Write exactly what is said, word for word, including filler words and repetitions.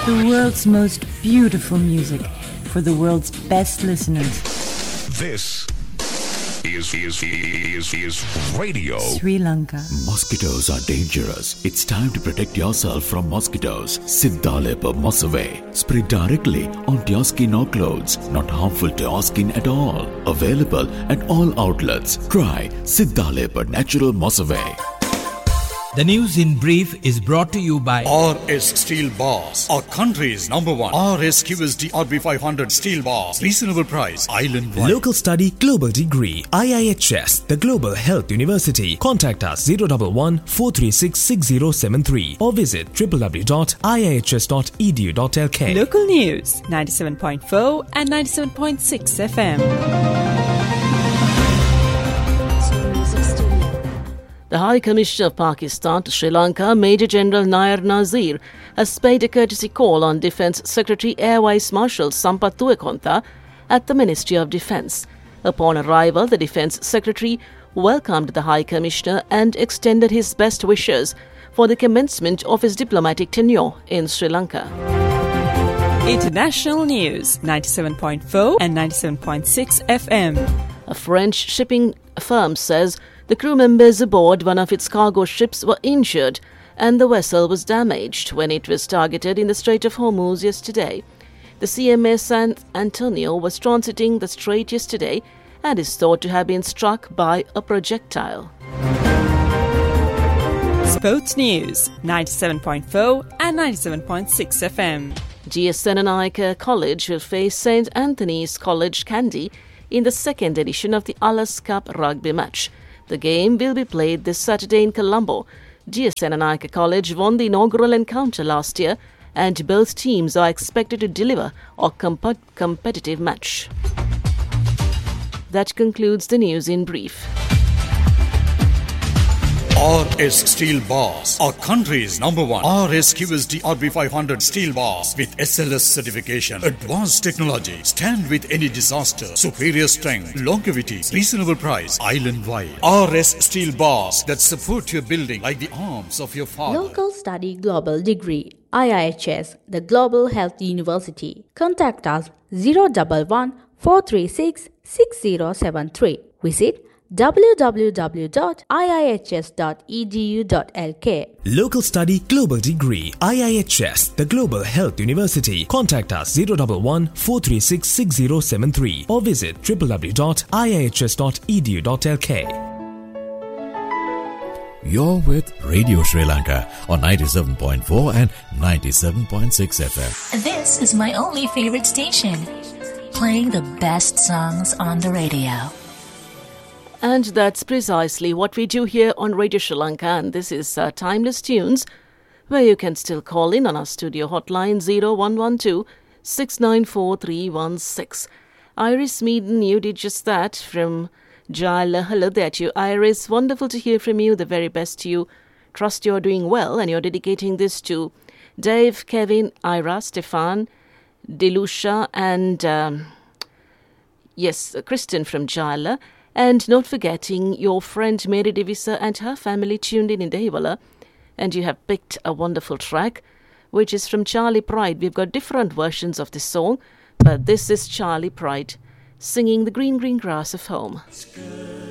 The world's most beautiful music for the world's best listeners. This is, is, is, is radio. Sri Lanka. Mosquitoes are dangerous. It's time to protect yourself from mosquitoes. Siddhalepa Mossaway. Spray directly onto your skin or clothes. Not harmful to your skin at all. Available at all outlets. Try Siddhalepa Natural Mossaway. The news in brief is brought to you by R S Steel Bars, our country's number one R S Q S D R B five hundred steel bars. Reasonable price, island wide. Local study, global degree. I I H S, the Global Health University. Contact us zero one one, four three six, six zero seven three or visit w w w dot i i h s dot e d u dot l k. Local news, ninety-seven point four and ninety-seven point six F M. The High Commissioner of Pakistan to Sri Lanka, Major General Nair Nazir, has paid a courtesy call on Defence Secretary Air Vice Marshal Sampath Tuekontha at the Ministry of Defence. Upon arrival, the Defence Secretary welcomed the High Commissioner and extended his best wishes for the commencement of his diplomatic tenure in Sri Lanka. International news, ninety-seven point four and ninety-seven point six F M. A French shipping firm says the crew members aboard one of its cargo ships were injured and the vessel was damaged when it was targeted in the Strait of Hormuz yesterday. The C M S San Antonio was transiting the strait yesterday and is thought to have been struck by a projectile. Sports news, ninety-seven point four and ninety-seven point six F M. G S Senanayake College will face Saint Anthony's College Kandy in the second edition of the Ullus Cup rugby match. The game will be played this Saturday in Colombo. G S Senanayake College won the inaugural encounter last year and both teams are expected to deliver a comp- competitive match. That concludes the news in brief. R S Steel Bars, our country's number one R S Q S D R B five hundred steel bars with S L S certification. Advanced technology, stand with any disaster. Superior strength, longevity, reasonable price, island wide. R S Steel Bars that support your building like the arms of your father. Local study, global degree. I I H S, the Global Health University. Contact us zero one one, four three six, six zero seven three. Visit w w w dot i i h s dot e d u dot l k. Local study, global degree. I I H S, the Global Health University. Contact us zero one one, four three six, six zero seven three or visit w w w dot i i h s dot e d u dot l k. You're with Radio Sri Lanka on ninety-seven point four and ninety-seven point six F M. This is my only favorite station, playing the best songs on the radio. And that's precisely what we do here on Radio Sri Lanka, and this is uh, Timeless Tunes, where you can still call in on our studio hotline zero one one two, six nine four three one six. Iris Meaden, you did just that from Jala. Hello there to you, Iris. Wonderful to hear from you. The very best to you. Trust you're doing well, and you're dedicating this to Dave, Kevin, Ira, Stefan, Delusha, and um, yes, Kristen from Jala. And not forgetting your friend Mary Divisa and her family tuned in in Dehiwala. And you have picked a wonderful track, which is from Charlie Pride. We've got different versions of this song, but this is Charlie Pride singing The Green Green Grass of Home.